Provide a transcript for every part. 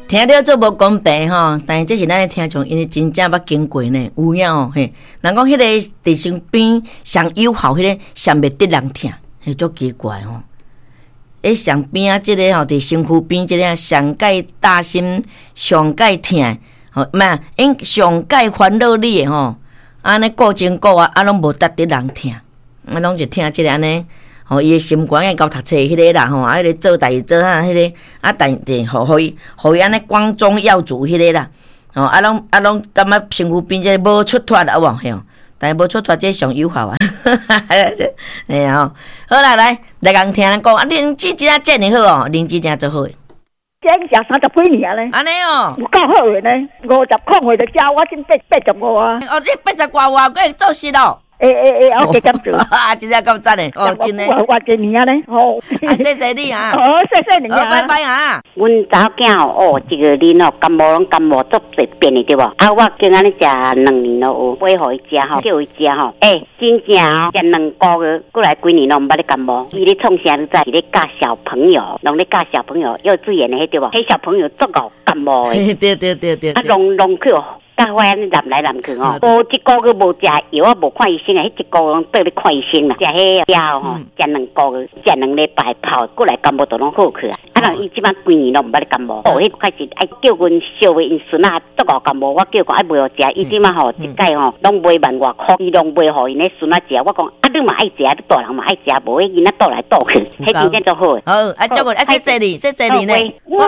听到做无公平吼，但是这是咱的听众，因为真正捌经过呢，有影哦嘿。人讲迄个伫身边上友好，迄个上袂得人听，迄足奇怪吼。诶，上边啊，即个吼伫身躯边，即个上界大心，上界疼，吼，嘛，因上界烦恼你的吼，安尼顾前顾后，拢无值得人听，拢就听即个安尼。吼，伊诶心肝个交读册迄个啦，吼，迄个做代志做迄个，但是互伊安尼光宗耀祖迄个啦，吼，拢感觉身躯边即个无出脱啦，有无？嘿，但是无出脱这上友好啊，哎呀吼，好啦，来共听人讲，灵芝真正遮尔好哦，灵芝真做好诶。 这食30几年咧， 安尼哦， 有够好诶呢，50块货就交我真85啊！ 哦，你80外话，佫会做事咯。 我加减做， 啊，真正够赞诶！哦，真诶， 我几年啊咧，哦， 谢谢你啊， 谢谢你啊， 拜拜啊！ 阮查某囝哦，这个恁哦，感冒拢感冒足侪变的对无？啊，我今安尼食2年咯，有买互伊食吼，叫伊食吼，真正哦，食2个月，过来几年拢毋捌咧感冒。伊咧创啥？你知？伊咧教小朋友，拢咧教小朋友幼稚园的迄对无？迄小朋友足够感冒的， 对， 啊，拢去哦。甲我安尼南来南去吼，无一个月无食药，我无看医生啊，迄一个月倒咧看医生啦。食迄药吼，食2个月，食2礼拜泡，过来感冒都拢好去啊。啊，人伊即摆几年拢毋捌咧感冒，哦，迄开始爱叫阮小妹因孙啊，足够感冒，我叫讲爱买互食，伊即摆吼一届吼拢买1万外箍，伊拢买互因咧孙啊食。我讲啊，你嘛爱食，你大人嘛爱食，无迄囡仔倒来倒去，迄真正足好诶。 好，啊，照顾，啊，谢谢你呢。 我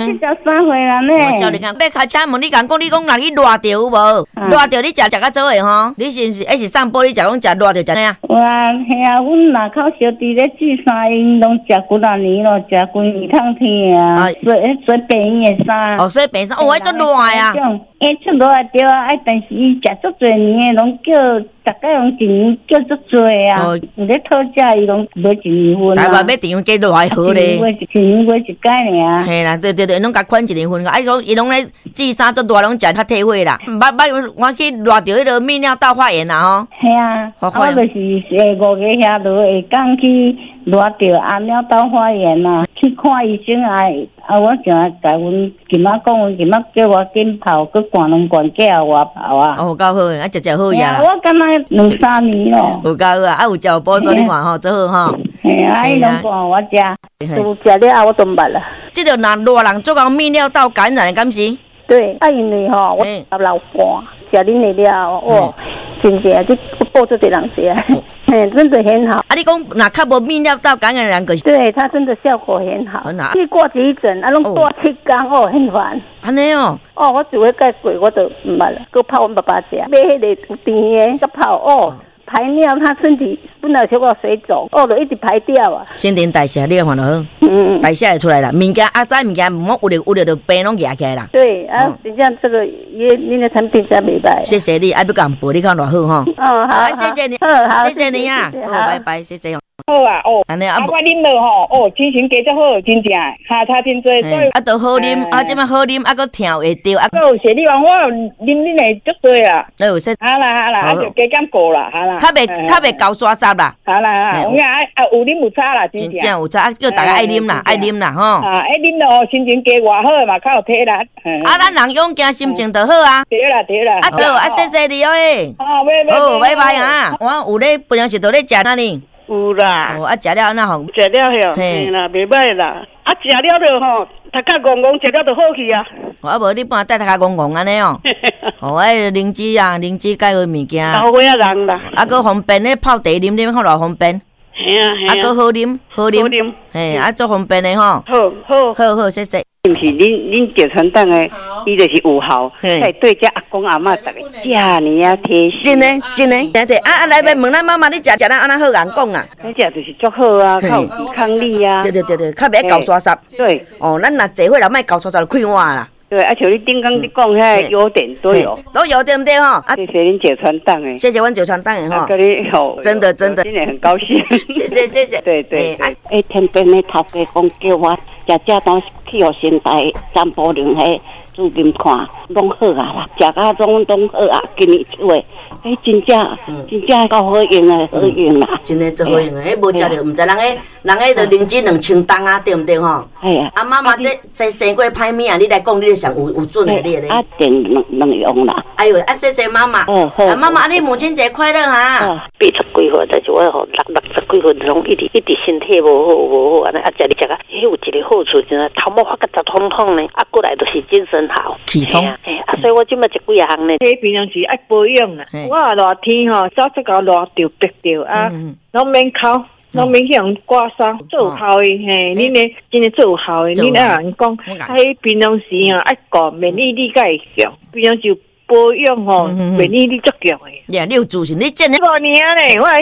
73岁啦呢。 我叫你讲，要开车门，你讲若你热着有无？热着你食较早诶吼，你是上坡你食拢食热着食哪样？ 有啊，嘿啊，阮若口小弟咧煮衫，因拢食几啊年咯，食几年通天啊，洗白衣诶衫。 哦，洗白衫，哦，迄足热啊！ 出热对啊，但是伊食足侪年诶，拢叫大概拢一年叫足侪啊。有咧讨价，伊拢买1年份啊。 台湾要订加热还好咧。 一年买一届尔。 嘿啦，对，拢甲款1年份。啊，伊拢咧煮衫足热，拢食较体会啦。捌我去热着迄个泌尿道发炎啦吼。 系啊，我就是5个遐落下讲去热着泌尿道发炎啦，去看医生我想甲阮今仔讲，阮今仔叫我紧泡，佮灌2罐叫我泡啊。 哦，够好诶，啊，食好呀啦。 我敢若2、3年咯。 有够好啊，有食有补数，你看吼，做好吼。 嘿啊，伊拢灌我食，都食了我都捌啦。 即个热人做到泌尿道感染，敢是？ 对，因为吼，我老寒，食恁的了，真正这报这个人食。真的很好。 啊，你讲若较无泌尿道感染人，就是对它真的效果很好。 很好。 去挂急诊，拢挂7天很烦。 安尼哦。 我只会盖过，我都唔捌啦。佮泡阮爸爸食，买迄个有甜的，佮泡排尿，他身体本来小可水肿，就一直排掉啊。 新陈代谢你看就好，代谢会出来啦。物件早物件唔好有着病拢压起来啦。 对啊，真正这个你的产品真袂歹。 谢谢你，爱要讲报你看偌好吼。 好， 谢谢你，谢谢你啊，拜拜，谢谢。 好啊，安尼我啉落吼，精神加足好，真正下差真多，所以都好啉，即摆好啉，搁听会着， 有谢你话我啉恁的足多啦。好啦，就加减过啦，好啦。较袂够刷刷啦。 好啦，有影有啉有差啦，真正有差，叫大家爱啉啦，爱啉啦吼。 爱啉咯，心情加偌好嘛，较有体力。 咱人勇敢，心情就好啊。 对啦。 好，谢谢你诶。 好， 拜拜啊！我有咧，平常时都咧食哪里？ 有啦， 食了那好， 食了嘿，嘿啦，袂歹啦。食了就吼，头壳戆戆，食了就好去啊。 无你帮带头壳戆戆安尼哦。灵芝介好物件。 老岁仔人啦。 搁方便咧泡茶啉，看偌方便。 嘿啊。 搁好啉。嘿，足方便的吼。好，谢谢。 是毋是恁赵传党的，伊就是有效，在对遮阿公阿嬷逐个遮尼啊贴心。 真的，对来问咱妈妈，你食咱安那好人讲啊？ 你食就是足好啊，较有抵抗力啊。 对，较袂搞刷刷。 对。 咱若坐伙，若莫搞刷刷就开换啦。 对，像你顶刚你讲遐优点都有， 对不对吼？ 谢谢恁赵传党诶， 谢谢阮赵传党诶吼， 跟你好， 真的， 今年很高兴， 谢谢， 对，天边的头家讲叫我食东西去互先台三宝đường迄最近看拢好啊啦，食甲拢好啊，今年出的，真正够好用的，好用啦， 真诶最好用诶，无食着，毋知人诶着认真2000担啊，对毋对吼？系啊。妈妈这生过歹物啊，你来讲，你上有准诶，你咧。 啊，定能用啦。 哎呦，谢谢妈妈。好。妈妈，你母亲节快乐哈 ！80几岁，但是我吼60几岁，拢一直身体无好安尼，啊，食你食啊，有一个好处就是头毛发甲杂通通呢，啊，过来都是精神好。 气通。 所以我即摆食几啊项呢。 这平常时爱保养啦。我热天吼，早出到热着白着啊，拢免哭。拢免去用刮痧，做有效的嘿，恁咧真诶做有效的，恁啊人讲，迄平常时吼爱顾免疫力较会强，平常时保养吼免疫力足强的。 呀，你有自信，你真诶。 5年咧，我。